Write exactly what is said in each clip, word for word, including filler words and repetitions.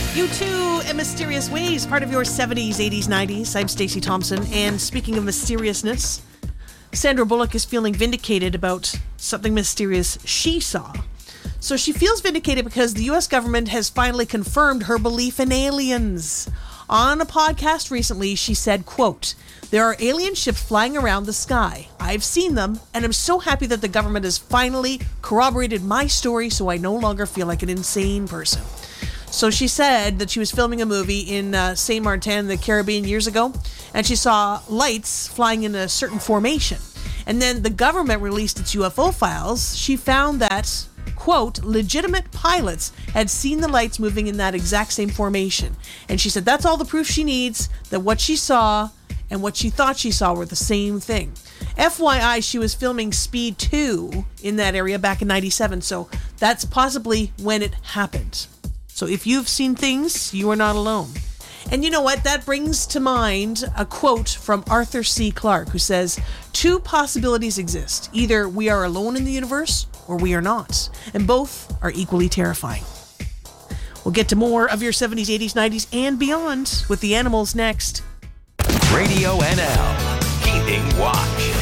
U two and Mysterious Ways, part of your seventies, eighties, nineties. I'm Stacey Thompson, and speaking of mysteriousness, Sandra Bullock is feeling vindicated about something mysterious she saw. So she feels vindicated because the U S government has finally confirmed her belief in aliens. On a podcast recently, she said, quote, "There are alien ships flying around the sky. I've seen them, and I'm so happy that the government has finally corroborated my story so I no longer feel like an insane person." So she said that she was filming a movie in uh, Saint Martin, the Caribbean, years ago, and she saw lights flying in a certain formation. And then the government released its U F O files. She found that, quote, legitimate pilots had seen the lights moving in that exact same formation. And she said that's all the proof she needs, that what she saw and what she thought she saw were the same thing. F Y I, she was filming Speed two in that area back in ninety-seven, so that's possibly when it happened. So if you've seen things, you are not alone. And you know what? That brings to mind a quote from Arthur C. Clarke, who says, "Two possibilities exist. Either we are alone in the universe, or we are not. And both are equally terrifying." We'll get to more of your seventies, eighties, nineties, and beyond with the Animals next. Radio N L, keeping watch.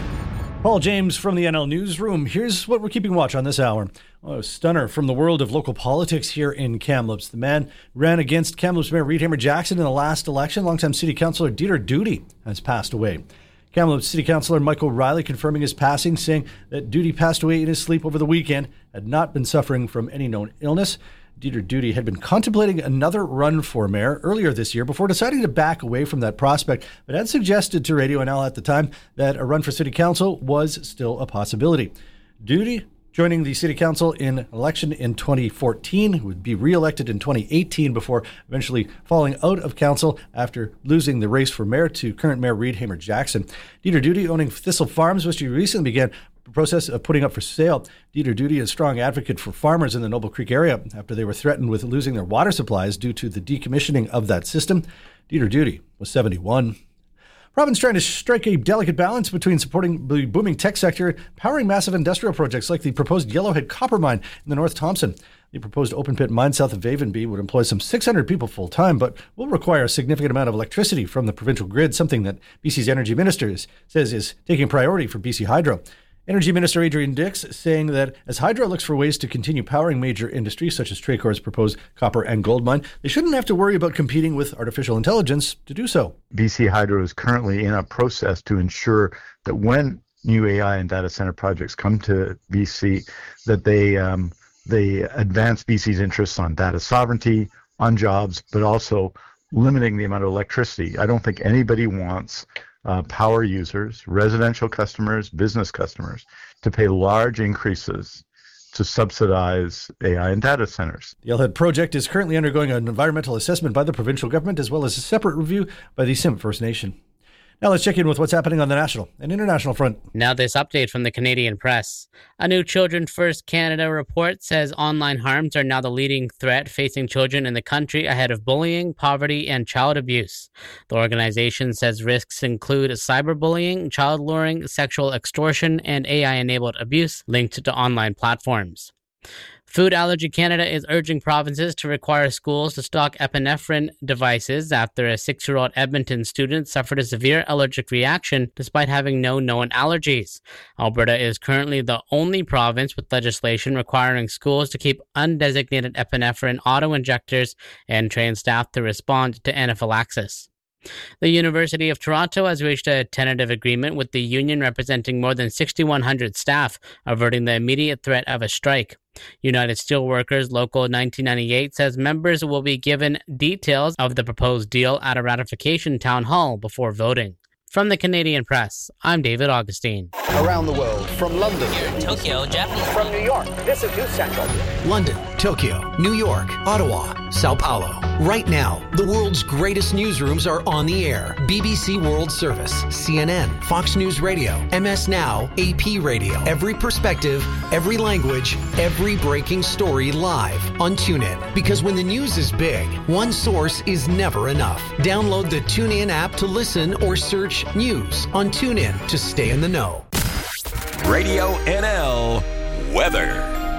Paul James from the N L Newsroom. Here's what we're keeping watch on this hour. Oh, a stunner from the world of local politics here in Kamloops. The man ran against Kamloops Mayor Reed Hammer-Jackson in the last election. Longtime City Councillor Dieter Doody has passed away. Kamloops City Councillor Michael Riley confirming his passing, saying that Doody passed away in his sleep over the weekend, had not been suffering from any known illness. Dieter Doody had been contemplating another run for mayor earlier this year before deciding to back away from that prospect, but had suggested to Radio N L at the time that a run for city council was still a possibility. Doody, joining the city council in an election in twenty fourteen, would be re-elected in twenty eighteen before eventually falling out of council after losing the race for mayor to current mayor Reed Hammer-Jackson. Dieter Doody, owning Thistle Farms, which he recently began the process of putting up for sale. Dieter Doody is a strong advocate for farmers in the Noble Creek area after they were threatened with losing their water supplies due to the decommissioning of that system. Dieter Doody was seventy-one. Province trying to strike a delicate balance between supporting the booming tech sector and powering massive industrial projects like the proposed Yellowhead copper mine in the North Thompson. The proposed open pit mine south of Avonby would employ some six hundred people full time, but will require a significant amount of electricity from the provincial grid, something that B C's energy minister is, says is taking priority for B C Hydro. Energy Minister Adrian Dix saying that as Hydro looks for ways to continue powering major industries such as Tracor's proposed copper and gold mine, they shouldn't have to worry about competing with artificial intelligence to do so. B C Hydro is currently in a process to ensure that when new A I and data center projects come to B C, that they um, they advance B C's interests on data sovereignty, on jobs, but also limiting the amount of electricity. I don't think anybody wants Uh, power users, residential customers, business customers, to pay large increases to subsidize A I and data centers. The Yellowhead project is currently undergoing an environmental assessment by the provincial government as well as a separate review by the Simpcw First Nation. Now let's check in with what's happening on the national and international front. Now this update from the Canadian Press. A new Children First Canada report says online harms are now the leading threat facing children in the country ahead of bullying, poverty, and child abuse. The organization says risks include cyberbullying, child luring, sexual extortion, and A I-enabled abuse linked to online platforms. Food Allergy Canada is urging provinces to require schools to stock epinephrine devices after a six-year-old Edmonton student suffered a severe allergic reaction despite having no known allergies. Alberta is currently the only province with legislation requiring schools to keep undesignated epinephrine auto-injectors and train staff to respond to anaphylaxis. The University of Toronto has reached a tentative agreement with the union representing more than six thousand one hundred staff, averting the immediate threat of a strike. United Steelworkers Local nineteen ninety-eight says members will be given details of the proposed deal at a ratification town hall before voting. From the Canadian Press, I'm David Augustine. Around the world, from London, here in Tokyo, Japan. From New York, this is News Central. London, Tokyo, New York, Ottawa, Sao Paulo. Right now, the world's greatest newsrooms are on the air. B B C World Service, C N N, Fox News Radio, M S Now, A P Radio. Every perspective, every language, every breaking story live on TuneIn. Because when the news is big, one source is never enough. Download the TuneIn app to listen or search news on TuneIn to stay in the know. Radio N L weather.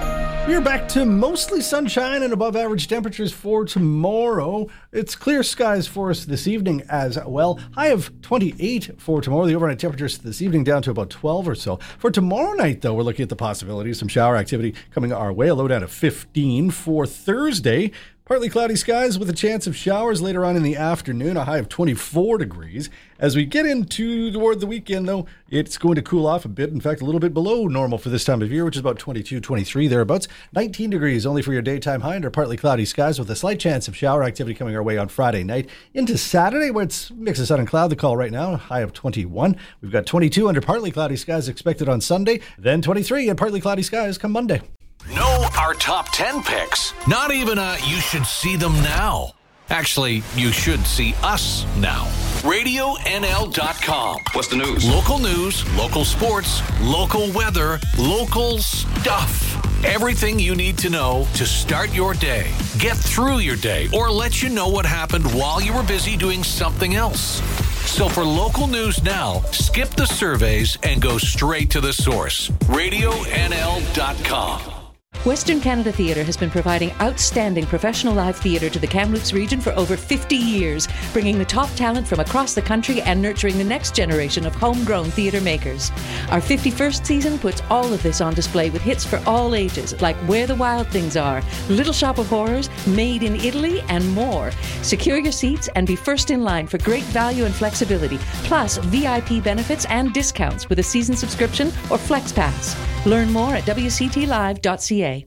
We're back to mostly sunshine and above average temperatures for tomorrow. It's clear skies for us this evening as well. High of twenty-eight for tomorrow. The overnight temperatures this evening down to about twelve or so. For tomorrow night, though, we're looking at the possibility of some shower activity coming our way. A low down to fifteen. For Thursday, partly cloudy skies with a chance of showers later on in the afternoon, a high of twenty-four degrees. As we get into toward the weekend, though, it's going to cool off a bit. In fact, a little bit below normal for this time of year, which is about twenty-two, twenty-three thereabouts. nineteen degrees only for your daytime high under partly cloudy skies with a slight chance of shower activity coming our way on Friday night. Into Saturday, where it's a mix of sun and cloud, the call right now, a high of twenty-one. We've got twenty-two under partly cloudy skies expected on Sunday, then twenty-three and partly cloudy skies come Monday. Know our top ten picks. Not even a you should see them now. Actually, you should see us now. radio N L dot com. What's the news? Local news, local sports, local weather, local stuff. Everything you need to know to start your day, get through your day, or let you know what happened while you were busy doing something else. So for local news now, skip the surveys and go straight to the source. radio N L dot com. Western Canada Theatre has been providing outstanding professional live theatre to the Kamloops region for over fifty years, bringing the top talent from across the country and nurturing the next generation of homegrown theatre makers. Our fifty-first season puts all of this on display with hits for all ages, like Where the Wild Things Are, Little Shop of Horrors, Made in Italy, and more. Secure your seats and be first in line for great value and flexibility, plus V I P benefits and discounts with a season subscription or Flex Pass. Learn more at w c t live dot c a.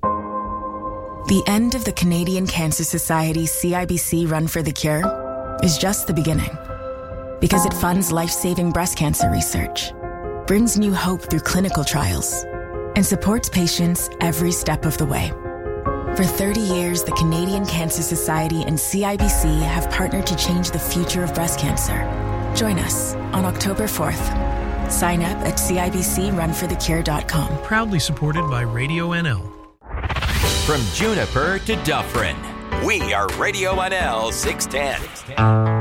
The end of the Canadian Cancer Society's C I B C Run for the Cure is just the beginning. Because it funds life-saving breast cancer research, brings new hope through clinical trials, and supports patients every step of the way. For thirty years, the Canadian Cancer Society and C I B C have partnered to change the future of breast cancer. Join us on October fourth. Sign up at c i b c run for the cure dot com. Proudly supported by Radio N L. From Juniper to Dufferin, we are Radio N L six ten.